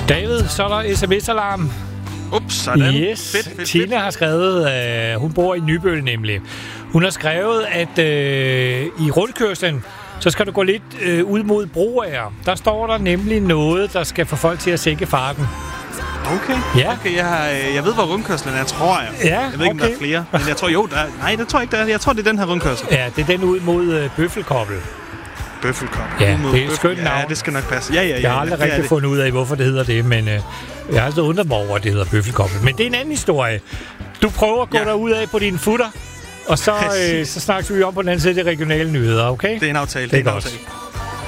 David, så er der sms-alarm. Ups, sådan. Yes. Fedt. Tina har skrevet, hun bor i Nybøl nemlig. Hun har skrevet, at i rundkørslen, så skal du gå lidt ud mod Broager. Der står der nemlig noget, der skal få folk til at sænke farten. Okay. Ja. Okay, jeg ved, hvor rundkørslen er, tror jeg. Ja, jeg ved ikke, om der er flere. Men jeg tror, nej, det tror jeg ikke, der er. Jeg tror, det er den her rundkørsel. Ja, det er den ud mod Bøffelkobbel. Bøffelkobbel. Ja, det er et skønt navn. Ja, det skal nok passe. Ja. Jeg har aldrig rigtig fundet ud af, hvorfor det hedder det, men jeg har altid undret mig over, at det hedder Bøffelkobbel. Men det er en anden historie. Du prøver at gå derud af på din futter, og så snakkes vi om på den anden side af de regionale nyheder, okay? Det er en aftale. Det er godt.